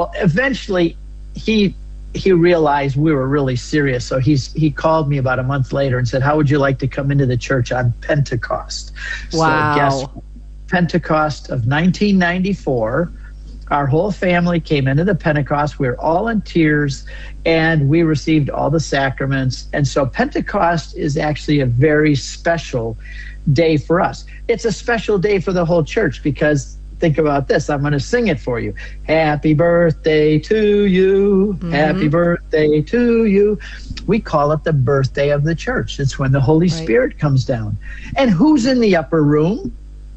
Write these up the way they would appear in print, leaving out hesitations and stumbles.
Eventually, he realized we were really serious. So he called me about a month later and said, how would you like to come into the church on Pentecost? Wow. So guess Pentecost of 1994, our whole family came into the Pentecost. We were all in tears, and we received all the sacraments. And so Pentecost is actually a very special day for us. It's a special day for the whole church because think about this. I'm going to sing it for you. Happy birthday to you. Mm-hmm. Happy birthday to you. We call it the birthday of the church. It's when the Holy Spirit comes down. And who's in the upper room?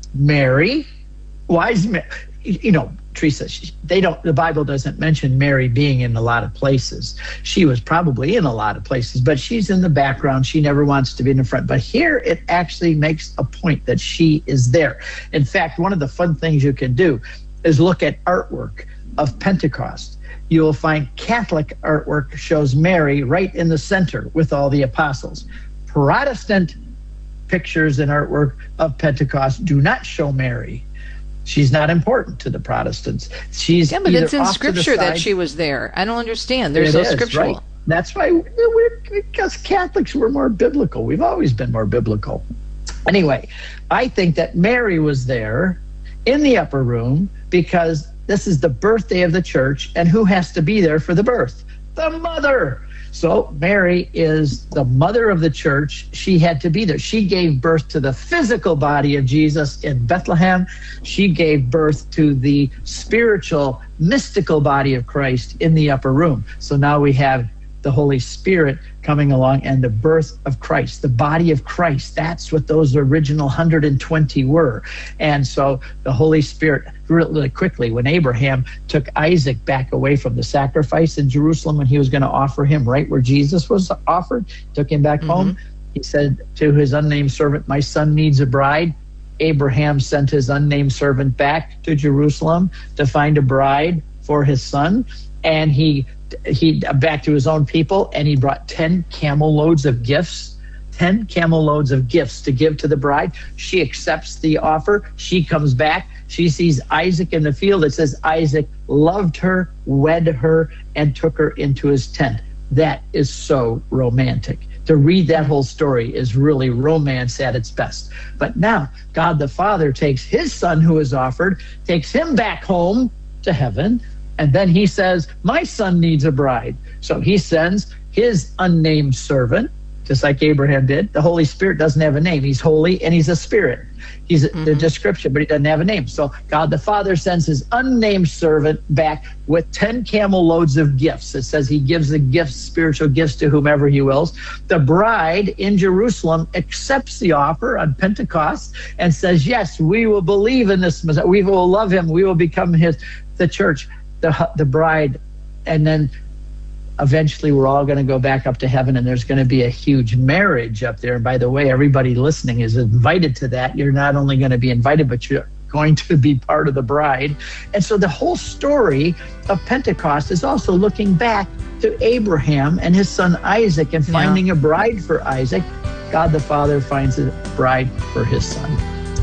Mary. Wise Mary. You know, Teresa, the Bible doesn't mention Mary being in a lot of places. She was probably in a lot of places, but she's in the background. She never wants to be in the front. But here it actually makes a point that she is there. In fact, one of the fun things you can do is look at artwork of Pentecost. You will find Catholic artwork shows Mary right in the center with all the apostles. Protestant pictures and artwork of Pentecost do not show Mary. She's not important to the Protestants. She's but it's in Scripture that she was there. I don't understand. They're so scriptural. Right. That's why because Catholics were more biblical. We've always been more biblical. Anyway, I think that Mary was there in the upper room because this is the birthday of the church, and who has to be there for the birth? The mother. So Mary is the mother of the church. She had to be there. She gave birth to the physical body of Jesus in Bethlehem. She gave birth to the spiritual, mystical body of Christ in the upper room. So now we have the Holy Spirit coming along and the birth of Christ, the body of Christ. That's what those original 120 were. And so the Holy Spirit, really quickly, when Abraham took Isaac back away from the sacrifice in Jerusalem when he was going to offer him right where Jesus was offered, took him back home. He said to his unnamed servant, my son needs a bride. Abraham sent his unnamed servant back to Jerusalem to find a bride for his son. And he back to his own people, and he brought 10 camel loads of gifts, 10 camel loads of gifts to give to the bride. She accepts the offer. She comes back. She sees Isaac in the field. It says Isaac loved her, wed her, and took her into his tent. That is so romantic. To read that whole story is really romance at its best. But now God the Father takes his son who is offered, takes him back home to heaven, and then he says, my son needs a bride. So he sends his unnamed servant, just like Abraham did. The Holy Spirit doesn't have a name. He's holy and he's a spirit. He's the description, but he doesn't have a name. So God the Father sends his unnamed servant back with 10 camel loads of gifts. It says he gives the gifts, spiritual gifts, to whomever he wills. The bride in Jerusalem accepts the offer on Pentecost and says, yes, we will believe in this Messiah. We will love him. We will become the church. The bride, and then eventually we're all going to go back up to heaven, and there's going to be a huge marriage up there. And by the way, everybody listening is invited to that. You're not only going to be invited, but you're going to be part of the bride. And so the whole story of Pentecost is also looking back to Abraham and his son Isaac and finding a bride for Isaac. God the Father finds a bride for his son.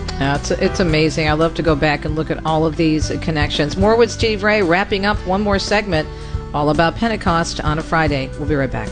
It's amazing. I love to go back and look at all of these connections. More with Steve Ray, wrapping up one more segment all about Pentecost on a Friday. We'll be right back.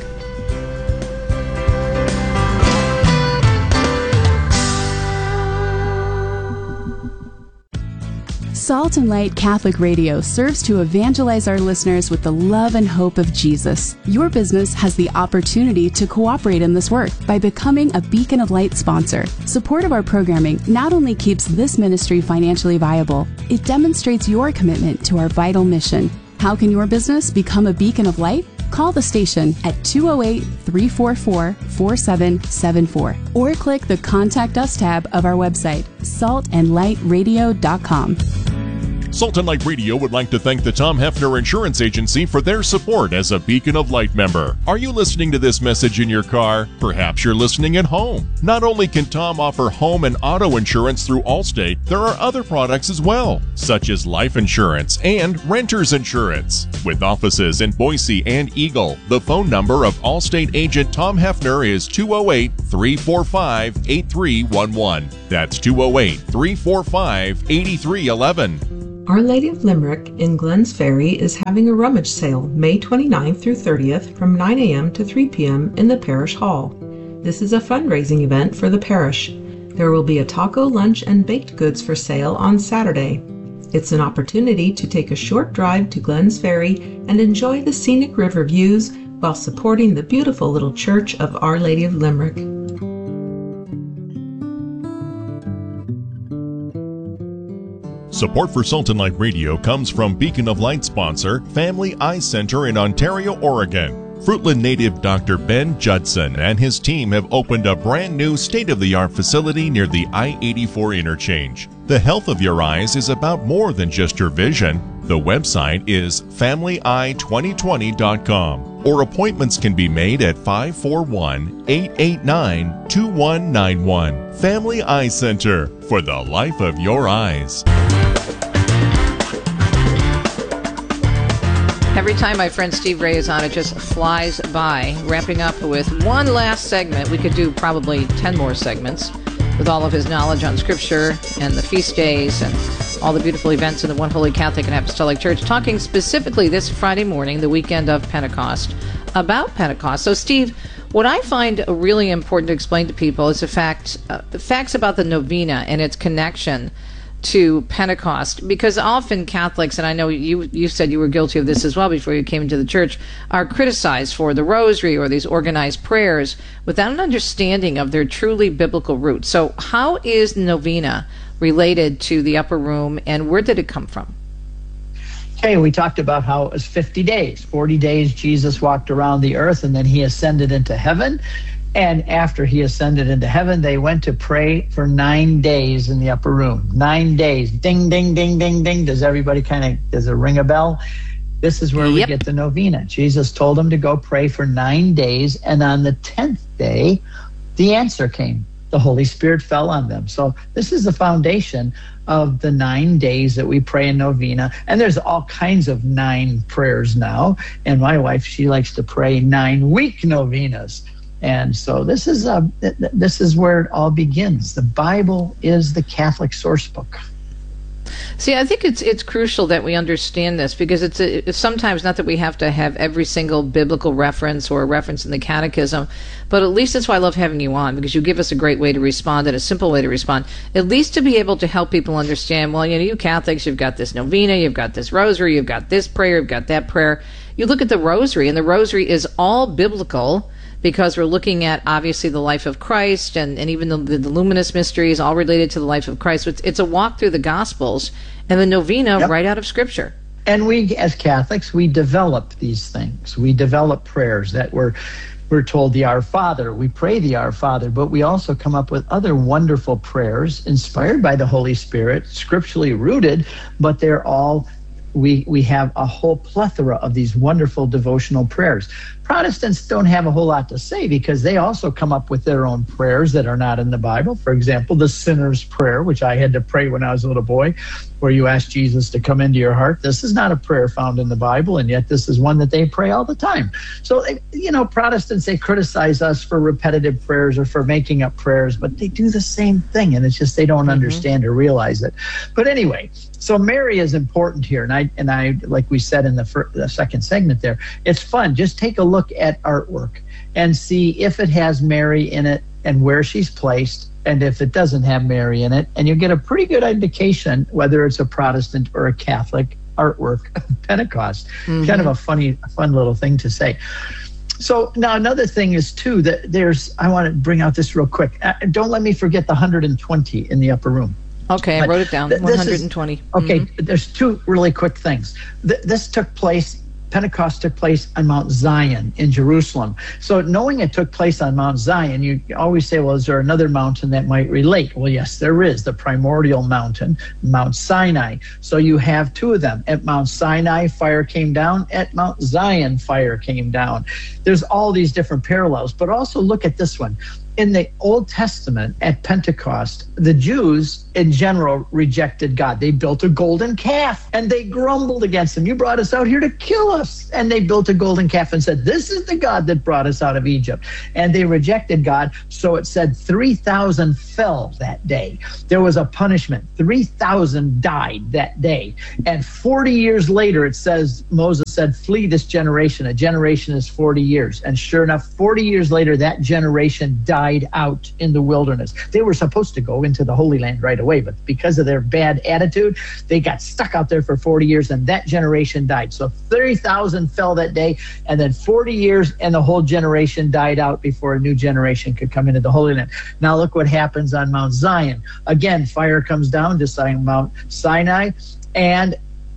Salt and Light Catholic Radio serves to evangelize our listeners with the love and hope of Jesus. Your business has the opportunity to cooperate in this work by becoming a Beacon of Light sponsor. Support of our programming not only keeps this ministry financially viable, it demonstrates your commitment to our vital mission. How can your business become a beacon of light? Call the station at 208-344-4774 or click the Contact Us tab of our website, saltandlightradio.com. Salt and Light Radio would like to thank the Tom Hefner Insurance Agency for their support as a Beacon of Light member. Are you listening to this message in your car? Perhaps you're listening at home. Not only can Tom offer home and auto insurance through Allstate, there are other products as well, such as life insurance and renter's insurance. With offices in Boise and Eagle, the phone number of Allstate agent Tom Hefner is 208-345-8311. That's 208-345-8311. Our Lady of Limerick in Glens Ferry is having a rummage sale May 29th through 30th from 9 a.m. to 3 p.m. in the Parish Hall. This is a fundraising event for the parish. There will be a taco lunch and baked goods for sale on Saturday. It's an opportunity to take a short drive to Glens Ferry and enjoy the scenic river views while supporting the beautiful little church of Our Lady of Limerick. Support for Salt and Light Radio comes from Beacon of Light sponsor Family Eye Center in Ontario, Oregon. Fruitland native Dr. Ben Judson and his team have opened a brand new state-of-the-art facility near the I-84 interchange. The health of your eyes is about more than just your vision. The website is FamilyEye2020.com, or appointments can be made at 541-889-2191. Family Eye Center, for the life of your eyes. Every time my friend Steve Ray is on, it just flies by. Wrapping up with one last segment. We could do probably 10 more segments with all of his knowledge on Scripture and the feast days and all the beautiful events in the One Holy Catholic and Apostolic Church, talking specifically this Friday morning, the weekend of Pentecost, about Pentecost. So, Steve, what I find really important to explain to people is the facts about the novena and its connection to Pentecost, because often Catholics, and I know you said you were guilty of this as well before you came into the church, are criticized for the rosary or these organized prayers without an understanding of their truly biblical roots. So how is novena related to the upper room, and where did it come from? Okay, we talked about how it was 50 days. 40 days Jesus walked around the earth, and then he ascended into heaven. And after he ascended into heaven, they went to pray for 9 days in the upper room. 9 days. Ding, ding, ding, ding, ding. Does everybody does it ring a bell? This is where we get the novena. Jesus told them to go pray for 9 days. And on the 10th day, the answer came. The Holy Spirit fell on them. So this is the foundation of the 9 days that we pray in novena. And there's all kinds of 9 prayers now. And my wife, she likes to pray 9-week novenas. And so this is where it all begins. The Bible is the Catholic source book. See, I think it's crucial that we understand this, because it's sometimes not that we have to have every single biblical reference or a reference in the catechism, but at least that's why I love having you on, because you give us a great way to respond and a simple way to respond, at least to be able to help people understand, well, you Catholics, you've got this novena, you've got this rosary, you've got this prayer, you've got that prayer. You look at the rosary, and the rosary is all biblical, because we're looking at, obviously, the life of Christ and even the luminous mysteries, all related to the life of Christ. It's a walk through the Gospels and the novena right out of Scripture. And we, as Catholics, we develop these things. We develop prayers that we're told the Our Father. We pray the Our Father, but we also come up with other wonderful prayers inspired by the Holy Spirit, scripturally rooted, but they're all... We have a whole plethora of these wonderful devotional prayers. Protestants don't have a whole lot to say, because they also come up with their own prayers that are not in the Bible. For example, the sinner's prayer, which I had to pray when I was a little boy, where you ask Jesus to come into your heart. This is not a prayer found in the Bible, and yet this is one that they pray all the time. So, Protestants, they criticize us for repetitive prayers or for making up prayers, but they do the same thing, and it's just they don't understand or realize it. But anyway, so Mary is important here, and I like we said in the second segment there, it's fun. Just take a look at artwork and see if it has Mary in it and where she's placed, and if it doesn't have Mary in it, and you get a pretty good indication whether it's a Protestant or a Catholic artwork of Pentecost. Kind of a fun little thing to say. So now another thing is too that I want to bring out this real quick. Don't let me forget the 120 in the upper room. Okay, I wrote it down. 120. There's 2 really quick things. This took place. Pentecost took place on Mount Zion in Jerusalem. So knowing it took place on Mount Zion, you always say, well, is there another mountain that might relate? Well, yes, there is. The primordial mountain, Mount Sinai. So you have 2 of them. At Mount Sinai, fire came down. At Mount Zion, fire came down. There's all these different parallels. But also look at this one. in the Old Testament at Pentecost, the Jews in general rejected God. They built a golden calf and they grumbled against him. You brought us out here to kill us. And they built a golden calf and said, this is the God that brought us out of Egypt. And they rejected God. So it said 3,000 fell that day. There was a punishment. 3,000 died that day. And 40 years later, it says, Moses said, flee this generation. A generation is 40 years. And sure enough, 40 years later, that generation died out in the wilderness. They were supposed to go into the Holy Land right away, but because of their bad attitude, they got stuck out there for 40 years, and that generation died. So 30,000 fell that day, and then 40 years, and the whole generation died out before a new generation could come into the Holy Land. Now look what happens on Mount Zion. Again, fire comes down to Mount Sinai, and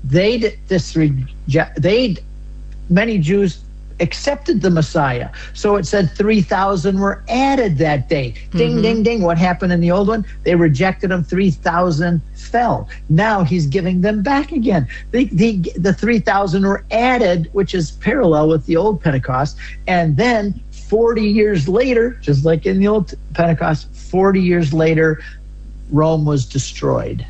many Jews accepted the Messiah. So it said 3,000 were added that day. Ding, ding, ding. What happened in the old one? They rejected him. 3,000 fell. Now he's giving them back again. The 3,000 were added, which is parallel with the old Pentecost. And then 40 years later, just like in the old Pentecost, 40 years later, Rome was destroyed.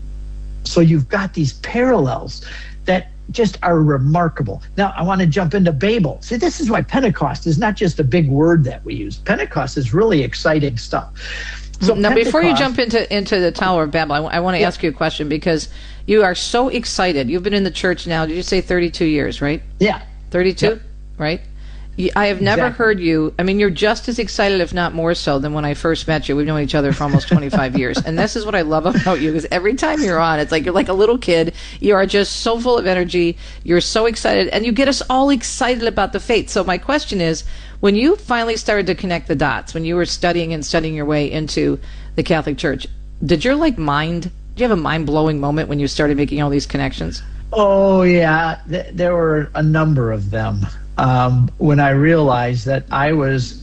So you've got these parallels that just are remarkable. Now, I want to jump into Babel. See, this is why Pentecost is not just a big word that we use. Pentecost is really exciting stuff. So now, before you jump into the Tower of Babel, I want to ask you a question, because you are so excited. You've been in the church now, did you say 32 years, right? Yeah. 32, yep. Right? I have never heard you, I mean, you're just as excited, if not more so, than when I first met you. We've known each other for almost 25 years. And this is what I love about you, because every time you're on, it's like you're like a little kid. You are just so full of energy. You're so excited, and you get us all excited about the faith. So my question is, when you finally started to connect the dots, when you were studying your way into the Catholic Church, did you have a mind-blowing moment when you started making all these connections? Oh, yeah. There were a number of them. When I realized that I was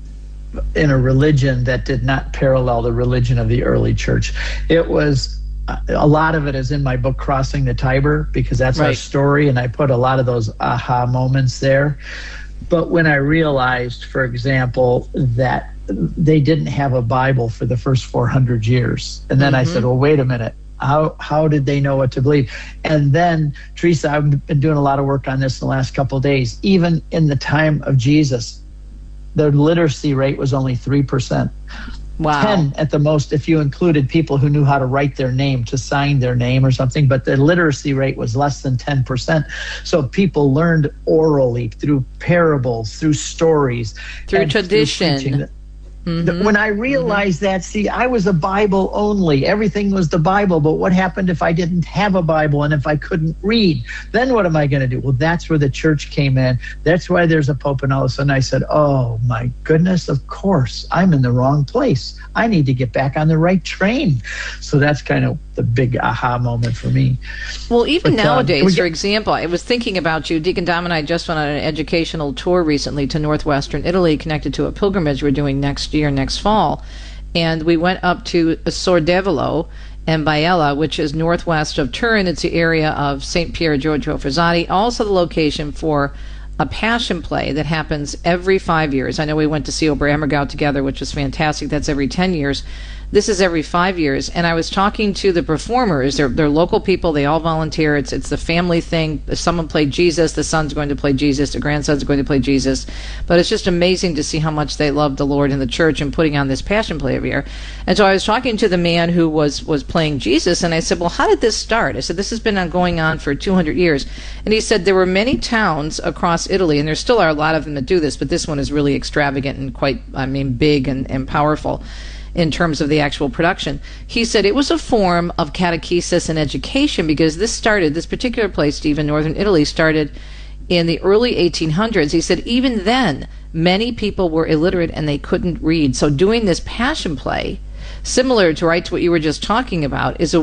in a religion that did not parallel the religion of the early church. It was, a lot of it is in my book, Crossing the Tiber, because that's our story, and I put a lot of those aha moments there. But when I realized, for example, that they didn't have a Bible for the first 400 years, and then I said, well, wait a minute. How did they know what to believe? And then, Teresa, I've been doing a lot of work on this in the last couple of days. Even in the time of Jesus, the literacy rate was only 3%. Wow. 10 at the most if you included people who knew how to write their name, to sign their name or something, but the literacy rate was less than 10%. So people learned orally, through parables, through stories. Through tradition. When I realized that, see, I was a Bible only. Everything was the Bible. But what happened if I didn't have a Bible and if I couldn't read? Then what am I going to do? Well, that's where the church came in. That's why there's a Pope. And all of a sudden I said, oh, my goodness, of course, I'm in the wrong place. I need to get back on the right train. So that's kind of the big aha moment for me. Well, even nowadays, for example, I was thinking about you. Deacon Dom and I just went on an educational tour recently to northwestern Italy, connected to a pilgrimage we're doing next fall. And we went up to Sordevolo and Biella, which is northwest of Turin. It's the area of St. Pier Giorgio Frassati, also the location for a passion play that happens every 5 years. I know we went to see Oberammergau together, which was fantastic. That's every 10 years. This is every 5 years. And I was talking to the performers. They're local people. They all volunteer. It's the family thing. If someone played Jesus, the son's going to play Jesus, the grandson's going to play Jesus. But it's just amazing to see how much they love the Lord and the church and putting on this passion play every year. And so I was talking to the man who was playing Jesus, and I said, well, how did this start? I said, this has been going on for 200 years. And he said there were many towns across Italy, and there still are a lot of them that do this, but this one is really extravagant and quite, big and powerful in terms of the actual production. He said it was a form of catechesis and education, because this particular place, Steve, in northern Italy, started in the early 1800s. He said even then, many people were illiterate and they couldn't read. So doing this passion play, similar to what you were just talking about, was a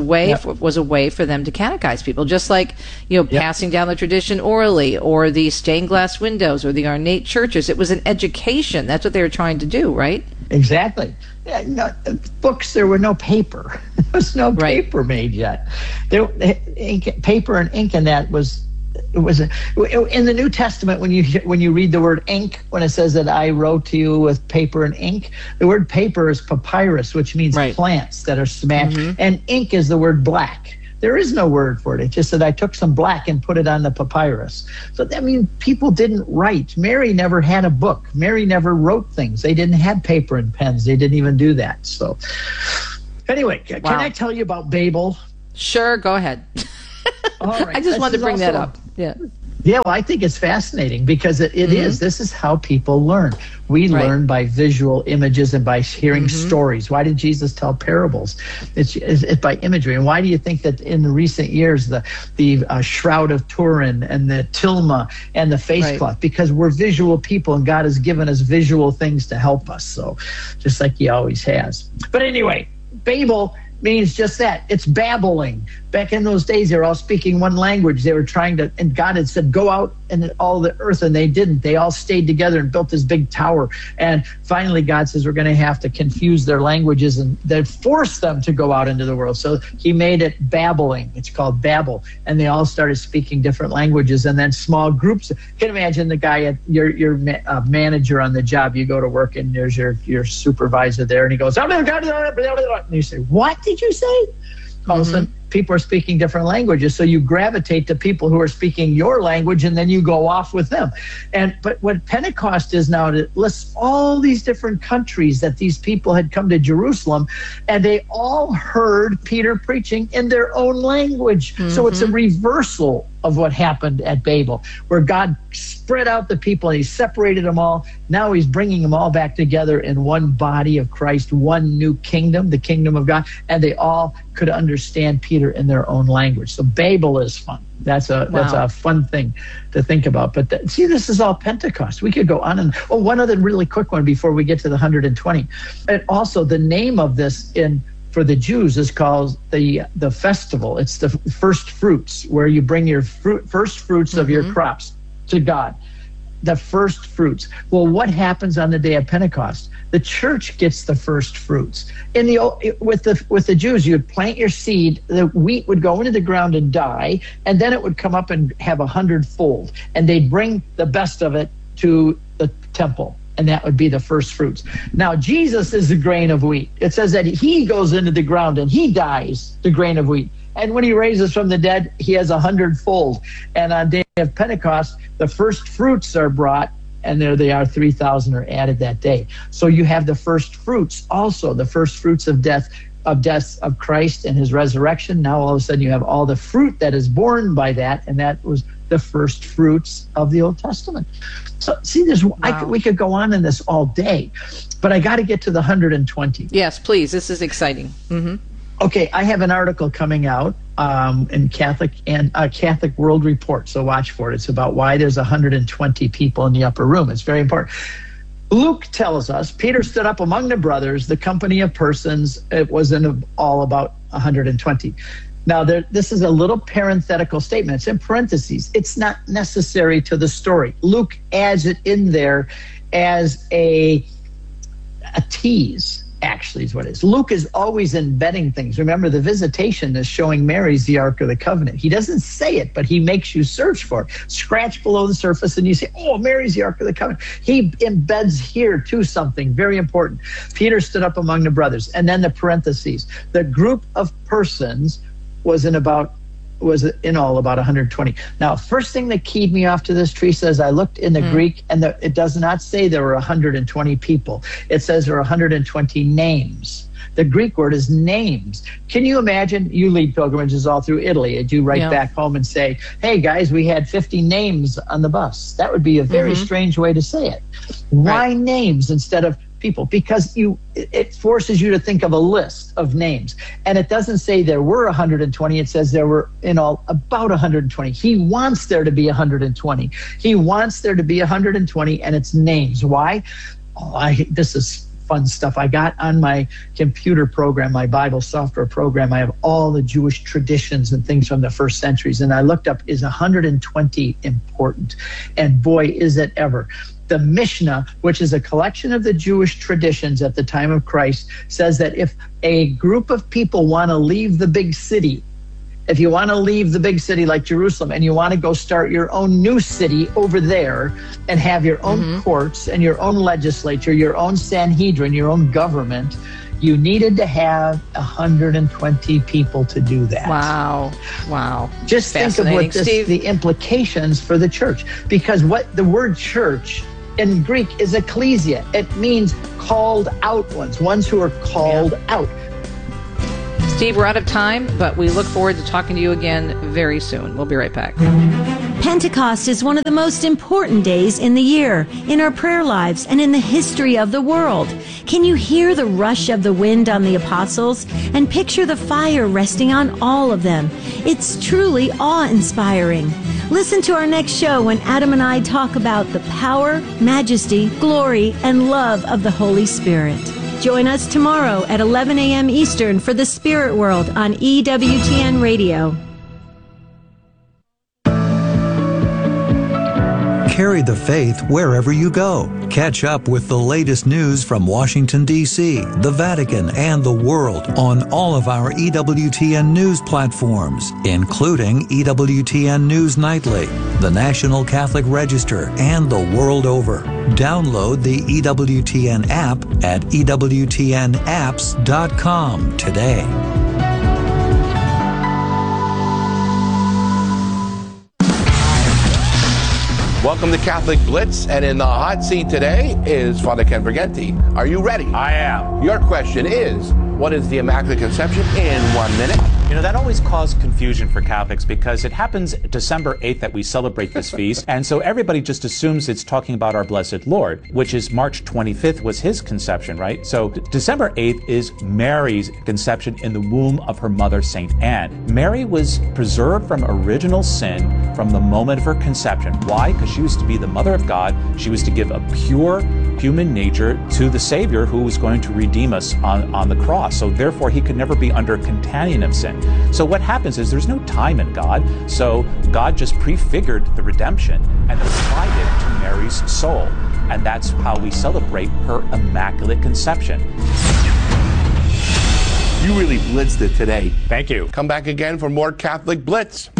way for them to catechize people, just like passing down the tradition orally, or the stained glass windows, or the ornate churches. It was an education. That's what they were trying to do, right? Exactly. Yeah, books, there were no paper. There was no paper made yet. Paper and ink, and that was in the New Testament, when you read the word ink, when it says that I wrote to you with paper and ink, the word paper is papyrus, which means plants that are smashed, and ink is the word black. There is no word for it. It just said I took some black and put it on the papyrus. So that means people didn't write. Mary never had a book. Mary never wrote things. They didn't have paper and pens. They didn't even do that. So anyway, can I tell you about Babel? Sure, go ahead. All right. I just wanted to bring that up. Yeah. Yeah, well, I think it's fascinating because it is. This is how people learn. We learn by visual images and by hearing stories. Why did Jesus tell parables? It's by imagery. And why do you think that in the recent years, the Shroud of Turin and the tilma and the face cloth? Because we're visual people and God has given us visual things to help us. So just like he always has. But anyway, Babel means just that. It's babbling. Back in those days, they were all speaking one language. They were trying to, and God had said, go out in all the earth, and they didn't. They all stayed together and built this big tower. And finally, God says, we're going to have to confuse their languages and then force them to go out into the world. So he made it babbling. It's called Babel. And they all started speaking different languages. And then small groups. You can imagine the guy at your manager on the job. You go to work, and there's your supervisor there, and he goes, and you say, what did you say? All of a sudden, people are speaking different languages, so you gravitate to people who are speaking your language, and then you go off with them. But what Pentecost is now, it lists all these different countries that these people had come to Jerusalem, and they all heard Peter preaching in their own language. So it's a reversal of what happened at Babel, where God spread out the people and he separated them all. Now he's bringing them all back together in one body of Christ, one new kingdom, the kingdom of God, and they all could understand Peter in their own language. So Babel is fun. That's a fun thing to think about. But see, this is all Pentecost. We could go on and one other really quick one before we get to the 120. And also the name of this for the Jews is called the festival. It's the first fruits, where you bring your first fruits of your crops to God. The first fruits. Well, what happens on the day of Pentecost? The church gets the first fruits. With the Jews, you would plant your seed, the wheat would go into the ground and die, and then it would come up and have 100-fold, and they'd bring the best of it to the temple. And that would be the first fruits. Now, Jesus is the grain of wheat. It says that he goes into the ground and he dies, the grain of wheat. And when he raises from the dead, he has 100-fold. And on the day of Pentecost, the first fruits are brought, and there they are, 3,000 are added that day. So you have the first fruits also, the first fruits of death of Christ and his resurrection. Now all of a sudden you have all the fruit that is born by that, and that was the first fruits of the Old Testament. So see, we could go on in this all day, but I got to get to the 120. Yes, please. This is exciting. Okay, I have an article coming out in Catholic World Report, so watch for it. It's about why there's 120 people in the upper room. It's very important. Luke tells us, Peter stood up among the brothers, the company of persons. It wasn't all about 120. Now, this is a little parenthetical statement. It's in parentheses. It's not necessary to the story. Luke adds it in there as a tease, actually, is what it is. Luke is always embedding things. Remember, the visitation is showing Mary's the Ark of the Covenant. He doesn't say it, but he makes you search for it. Scratch below the surface, and you say, oh, Mary's the Ark of the Covenant. He embeds here, too, something very important. Peter stood up among the brothers. And then the parentheses. The group of persons was in all about 120. Now, first thing that keyed me off to this, Teresa, is I looked in the Greek, and it does not say there were 120 people. It says there were 120 names. The Greek word is names. Can you imagine? You lead pilgrimages all through Italy, and you write back home and say, hey, guys, we had 50 names on the bus. That would be a very strange way to say it. Why names instead of people? Because it forces you to think of a list of names, and it doesn't say there were 120. It says there were in all about 120. He wants there to be 120. He wants there to be 120, and it's names. Why? This is fun stuff. I got on my computer program, my Bible software program, I have all the Jewish traditions and things from the first centuries, and I looked up, is 120 important? And boy, is it ever. The Mishnah, which is a collection of the Jewish traditions at the time of Christ, says that if a group of people want to leave the big city If you want to leave the big city like Jerusalem and you want to go start your own new city over there and have your own courts and your own legislature, your own Sanhedrin, your own government, you needed to have 120 people to do that. Wow. Just think of what the implications for the church. Because what the word church in Greek is ecclesia. It means called out ones who are called out. Steve, we're out of time, but we look forward to talking to you again very soon. We'll be right back. Pentecost is one of the most important days in the year, in our prayer lives, and in the history of the world. Can you hear the rush of the wind on the apostles and picture the fire resting on all of them? It's truly awe-inspiring. Listen to our next show when Adam and I talk about the power, majesty, glory, and love of the Holy Spirit. Join us tomorrow at 11 a.m. Eastern for The Spirit World on EWTN Radio. Carry the faith wherever you go. Catch up with the latest news from Washington, D.C., the Vatican, and the world on all of our EWTN news platforms, including EWTN News Nightly, the National Catholic Register, and the world over. Download the EWTN app at EWTNapps.com today. Welcome to Catholic Blitz, and in the hot seat today is Father Ken Vergenti. Are you ready? I am. Your question is, what is the Immaculate Conception in 1 minute? You know, that always caused confusion for Catholics because it happens December 8th that we celebrate this feast, and so everybody just assumes it's talking about our Blessed Lord, which is March 25th was his conception, right? So December 8th is Mary's conception in the womb of her mother, St. Anne. Mary was preserved from original sin from the moment of her conception. Why? Because she was to be the mother of God. She was to give a pure human nature to the Savior who was going to redeem us on the cross. So therefore, he could never be under contagion of sin. So what happens is there's no time in God. So God just prefigured the redemption and applied it to Mary's soul. And that's how we celebrate her Immaculate Conception. You really blitzed it today. Thank you. Come back again for more Catholic Blitz.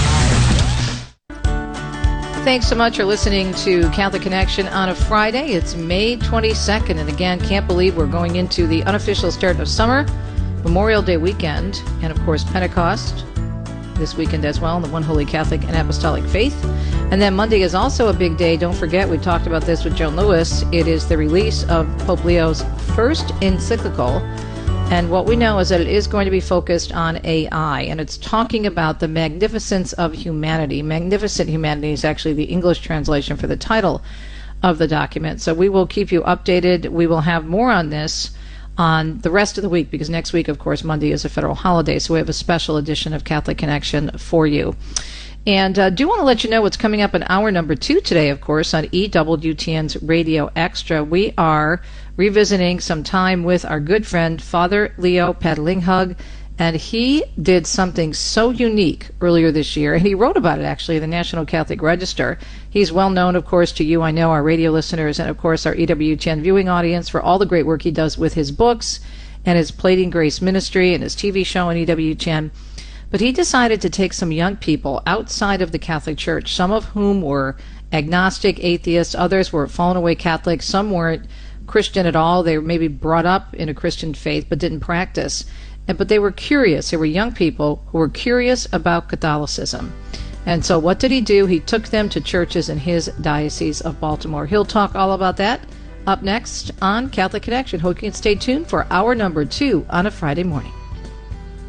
Thanks so much for listening to Catholic Connection on a Friday. It's May 22nd, and again, can't believe we're going into the unofficial start of summer, Memorial Day weekend, and of course Pentecost this weekend as well, in the One Holy Catholic and Apostolic Faith. And then Monday is also a big day. Don't forget, we talked about this with Joan Lewis. It is the release of Pope Leo's first encyclical. And what we know is that it is going to be focused on AI, and it's talking about the magnificence of humanity. Magnificent Humanity is actually the English translation for the title of the document. So we will keep you updated. We will have more on this on the rest of the week, because next week, of course, Monday is a federal holiday. So we have a special edition of Catholic Connection for you. And do want to let you know what's coming up in hour number 2 today, of course, on EWTN's Radio Extra. We are revisiting some time with our good friend, Father Leo Padalinghug, and he did something so unique earlier this year, and he wrote about it, actually, in the National Catholic Register. He's well known, of course, to you, I know, our radio listeners, and, of course, our EWTN viewing audience for all the great work he does with his books and his Plating Grace ministry and his TV show on EWTN. But he decided to take some young people outside of the Catholic Church, some of whom were agnostic, atheists, others were fallen away Catholics, some weren't Christian at all. They were maybe brought up in a Christian faith but didn't practice. But they were curious. They were young people who were curious about Catholicism. And so what did he do? He took them to churches in his Diocese of Baltimore. He'll talk all about that up next on Catholic Connection. Hope you can stay tuned for hour number 2 on a Friday morning.